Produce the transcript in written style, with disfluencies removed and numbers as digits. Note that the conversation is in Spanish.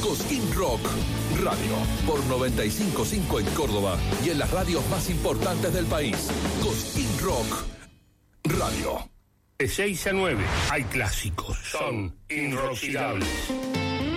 Cosquín Rock Radio por 95.5 en Córdoba y en las radios más importantes del país. Cosquín Rock Radio. De 6 a 9 hay clásicos, son inoxidables.